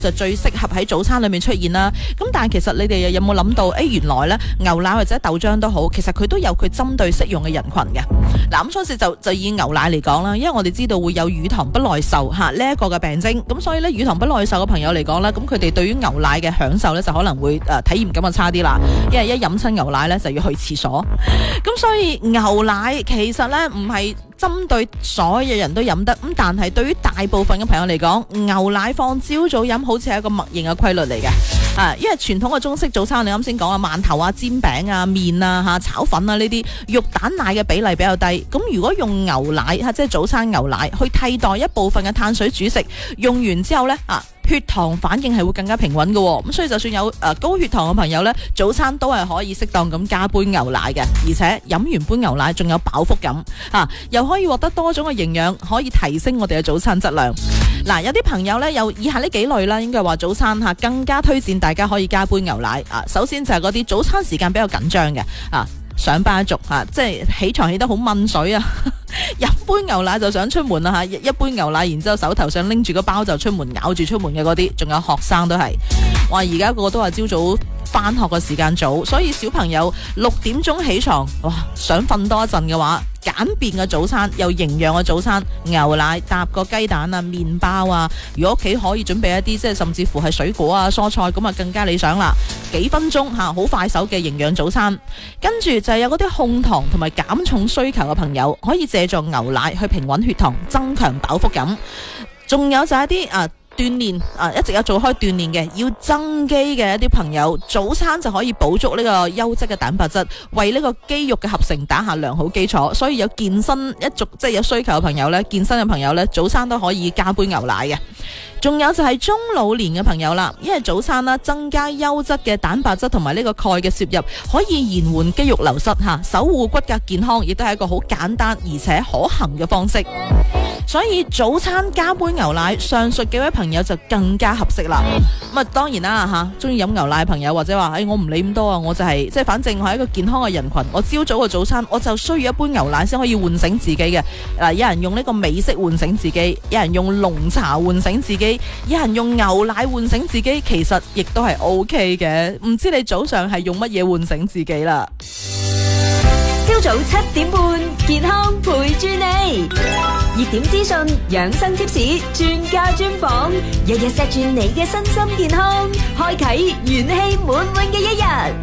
就最適合喺早餐裏面出現啦。咁但係其實你哋有冇諗到，原來咧牛奶或者豆漿都好，其實佢都有佢針對適用嘅人群嘅。嗱，咁所以就以牛奶嚟講啦，因為我哋知道會有乳糖不耐受呢一個嘅病徵，咁所以咧乳糖不耐受嘅朋友嚟講咧，咁佢哋對於牛奶嘅享受咧就可能會體驗感就差啲啦，因為一飲親牛奶咧就要去廁所。咁所以牛奶其實咧唔係針對所有人都飲得，咁但係對於大部分嘅朋友嚟講，牛奶放朝早飲好似係一個默認嘅規律嚟嘅。因為傳統嘅中式早餐，你啱先講啊，饅頭啊、煎餅啊、麵啊、炒粉啊呢啲肉蛋奶嘅比例比較低。咁如果用牛奶即係早餐牛奶去替代一部分嘅碳水主食，用完之後呢，血糖反應係會更加平穩嘅。咁所以就算有高血糖嘅朋友呢，早餐都係可以適當咁加杯牛奶嘅，而且飲完杯牛奶仲有飽腹感，又可以獲得多種嘅營養，可以提升我哋嘅早餐質量。嗱，有啲朋友呢，有以下呢幾類啦，應該話早餐更加推薦大家可以加杯牛奶。首先就係嗰啲早餐時間比較緊張嘅上班族即係起床起得好掹水啊，飲杯牛奶就想出門啦，一杯牛奶，然之後手頭上拎住個包就出門，咬住出門嘅嗰啲，仲有學生都係。哇，而家個個都話朝早翻學嘅時間早，所以小朋友6點鐘起床，哇，想瞓多一陣嘅話，簡便嘅早餐，有營養嘅早餐，牛奶搭個雞蛋啊、麵包啊，如果屋企可以準備一啲即係甚至乎係水果啊、蔬菜，咁啊更加理想啦。幾分鐘好快手嘅營養早餐。跟住就係有嗰啲控糖同埋減重需求嘅朋友，可以借助牛奶去平穩血糖，增強飽腹感。仲有就係一啲鍛煉一直有做開鍛煉嘅要增肌嘅一啲朋友，早餐就可以補足呢個優質嘅蛋白質，為呢個肌肉嘅合成打下良好基礎。所以有健身一族即係有需求嘅朋友呢，健身嘅朋友呢，早餐都可以加杯牛奶嘅。仲有就係中老年嘅朋友啦，因為早餐啦增加優質嘅蛋白質同埋呢個鈣嘅攝入，可以延緩肌肉流失守護骨骼健康，亦都係一個好簡單而且可行嘅方式。所以早餐加杯牛奶，上述幾位朋友就更加合適啦。咁當然啦中意飲牛奶嘅朋友或者話我唔理咁多啊，我就係即係反正我係一個健康嘅人群，我朝早嘅早餐我就需要一杯牛奶先可以喚醒自己嘅。有人用呢個美式喚醒自己，有人用濃茶喚醒自己，有人用牛奶喚醒自己，其實亦都係 OK 嘅。唔知你早上係用乜嘢喚醒自己啦？ 朝早7點半，健康陪住你，熱點資訊、養生貼士、專家專訪，日日錫住你嘅身心健康，開啟元氣滿滿嘅一日。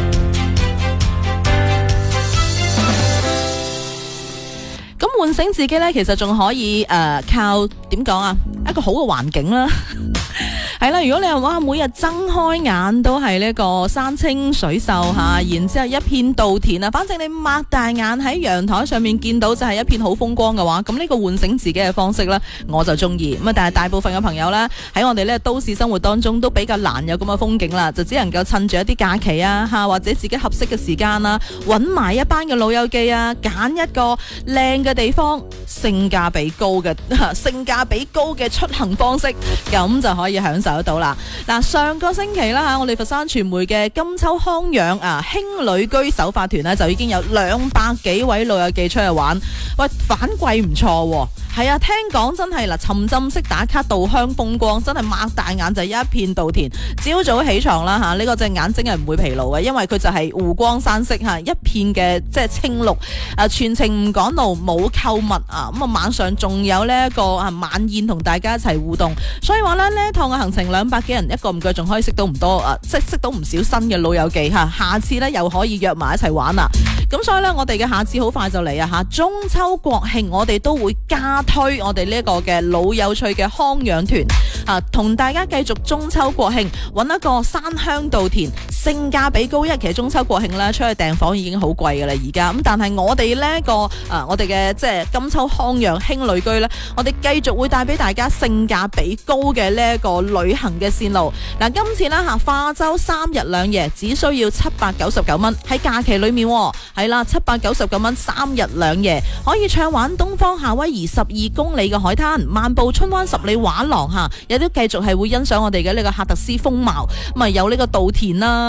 咁喚醒自己呢，其實仲可以靠點講啊？一個好嘅環境啦。係啦，如果你話每日睜開眼都係呢個山清水秀然之後一片稻田啊，反正你擘大眼喺陽台上面見到就係一片好風光嘅話，咁呢個喚醒自己嘅方式呢，我就中意。咁但係大部分嘅朋友呢，喺我哋呢都市生活當中都比較難有咁嘅風景啦，就只能夠趁住一啲假期或者自己合適嘅時間搵埋一班嘅老友記揀一個靚嘅地方，性價比高嘅出行方式，咁就可以享受得到啦。嗱，上個星期啦我哋佛山傳媒嘅金秋康養輕旅居首發團呢，就已經有200幾位老友記出去玩，喂，反饋唔錯。係啊，聽講真係沉浸式打卡稻香風光，真係擘大眼就一片稻田。朝早起床啦呢個隻眼睛係唔會疲勞嘅，因為佢就係湖光山色一片嘅即係青綠全程唔趕路，冇購物咁晚上仲有呢一個晚宴同大家一齊互動，所以話呢一趟嘅行程200幾人，一個唔覺仲可以識到唔多即係識到唔少新嘅老友記下次呢又可以約埋一齊玩啦。咁所以呢，我哋嘅下次好快就嚟中秋國慶我哋都會加推我哋呢個嘅老有趣嘅康養團同大家繼續中秋國慶揾一個山鄉稻田，性價比高。其實中秋國慶呢，出去訂房已經好貴噶啦而家，咁但係我哋呢個我哋嘅即係金秋康養輕旅居呢，我哋繼續會帶俾大家性價比高嘅呢一個旅行嘅線路。嗱，今次呢化州3日2夜只需要799蚊，喺假期裏面係啦，799蚊3日2夜可以暢玩東方夏威夷12公里嘅海灘，漫步春灣10里畫廊有啲繼續係會欣賞我哋嘅呢個喀特斯風貌，咁有呢個稻田啦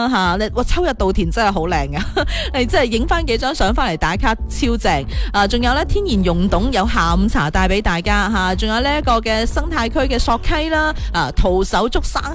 啦吓，哇秋日稻田真係好靚噶，你真係影翻幾張相翻嚟打卡超正啊！仲有咧天然溶洞有下午茶帶俾大家吓，仲有呢一個嘅生態區嘅索溪啦，徒手捉生